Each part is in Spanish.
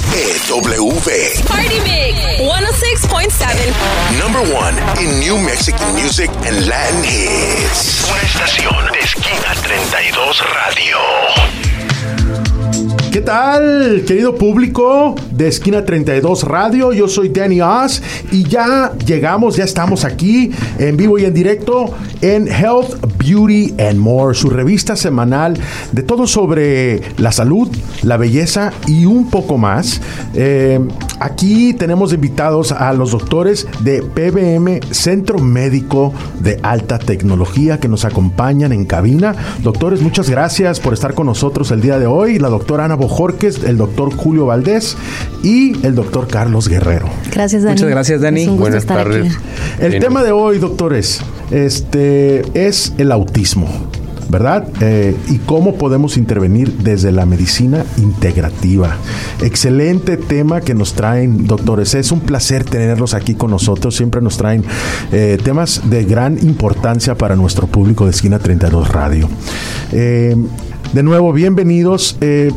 EW. Party Mix 106.7. Number one in New Mexican music and Latin hits. Una estación de Esquina 32 Radio. ¿Qué tal, querido público de Esquina 32 Radio? Yo soy Danny Oz y ya estamos aquí en vivo y en directo en Health, Beauty and More, su revista semanal de todo sobre la salud, la belleza y un poco más. Aquí tenemos invitados a los doctores de PBM, Centro Médico de Alta Tecnología, que nos acompañan en cabina. Doctores, muchas gracias por estar con nosotros el día de hoy. La doctora Ana Bojorquez, el doctor Julio Valdés y el doctor Carlos Guerrero. Gracias, Dani. Muchas gracias, Dani. Buenas tardes. El tema de hoy, doctores, es el autismo, ¿verdad? Y cómo podemos intervenir desde la medicina integrativa. Excelente tema que nos traen, doctores. Es un placer tenerlos aquí con nosotros. Siempre nos traen temas de gran importancia para nuestro público de Esquina 32 Radio. De nuevo, bienvenidos.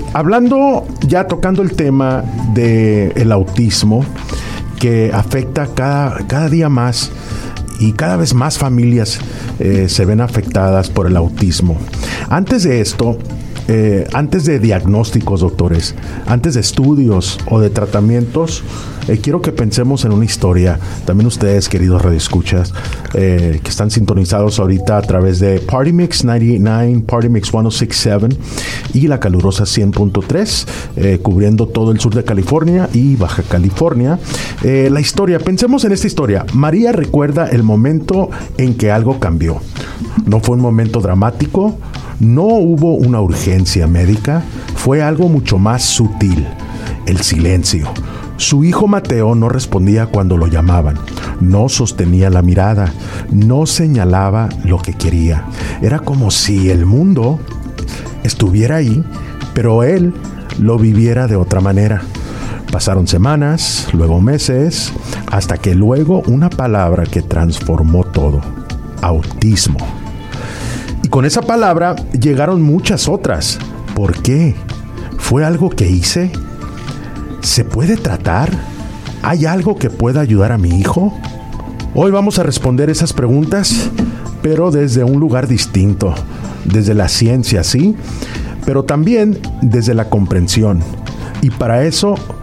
Tocando el tema del autismo, que afecta cada día más y cada vez más familias se ven afectadas por el autismo. Antes de esto, antes de diagnósticos, doctores, antes de estudios o de tratamientos, quiero que pensemos en una historia. También ustedes, queridos radioescuchas, que están sintonizados ahorita a través de Party Mix 99, Party Mix 106.7 y la calurosa 100.3, cubriendo todo el sur de California y Baja California. La historia, pensemos en esta historia. María recuerda el momento en que algo cambió. No fue un momento dramático, no hubo una urgencia médica, fue algo mucho más sutil: el silencio. Su hijo Mateo no respondía cuando lo llamaban, no sostenía la mirada, no señalaba lo que quería. Era como si el mundo estuviera ahí, pero él lo viviera de otra manera. Pasaron semanas, luego meses, hasta que luego una palabra que transformó todo: autismo. Y con esa palabra llegaron muchas otras. ¿Por qué? ¿Fue algo que hice? ¿Se puede tratar? ¿Hay algo que pueda ayudar a mi hijo? Hoy vamos a responder esas preguntas, pero desde un lugar distinto, desde la ciencia, sí, pero también desde la comprensión. Y para eso